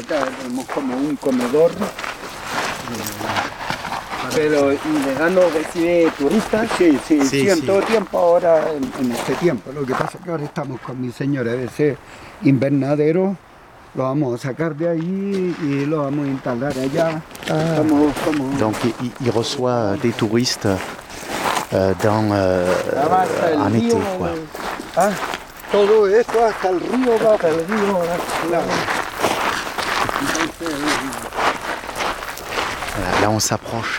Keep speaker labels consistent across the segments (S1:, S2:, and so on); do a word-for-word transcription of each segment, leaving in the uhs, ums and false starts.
S1: acá tenemos como un comedor. Pero y verano recibe turistas. Sí, sí, sí, sí, en sí. todo tiempo ahora, en, en este tiempo. Lo que pasa es que ahora estamos con mi señora, ese invernadero lo vamos a sacar de ahí y lo vamos a instalar allá.
S2: Ah.
S1: Como, como...
S2: Donc il, il reçoit des touristes euh, dans, euh, en
S1: río,
S2: été, quoi.
S1: Ah, todo esto hasta el río, hasta el río, claro. Entonces,
S2: voilà, là on s'approche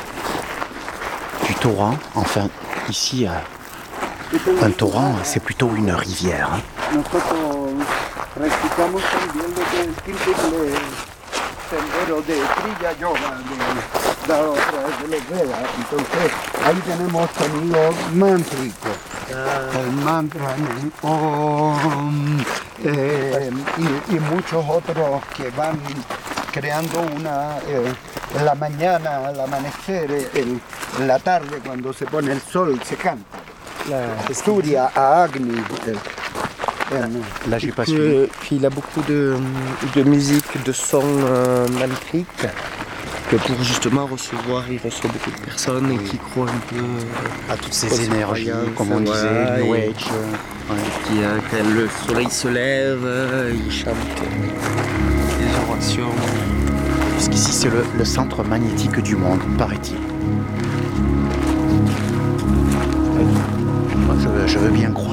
S2: du torrent. Enfin, ici, euh, un torrent, c'est plutôt une rivière. Hein.
S1: Nosotros practicamos también lo que es el típico sendero de trilla yoga, de la otra de los Vedas. Entonces, ahí tenemos sonidos mántricos. Ah. El mantra, Om, eh, y, y muchos otros que van creando una... Eh, en la mañana, al amanecer, el, en la tarde, cuando se pone el sol, se canta. La Surya a Agni. El,
S2: Là, j'ai pas
S3: puis,
S2: suivi.
S3: Puis il a beaucoup de, de musique, de sons euh, mantriques, que pour justement recevoir, il reçoit beaucoup de personnes et qui croient un peu
S2: à toutes ces énergies, comme on disait,
S3: voilà,
S2: New
S3: et,
S2: Age.
S3: Ouais, qui, euh, quand le soleil se lève, euh, il chante euh, des orations.
S2: Puisqu'ici, c'est le, le centre magnétique du monde, paraît-il. Je, je veux bien croire.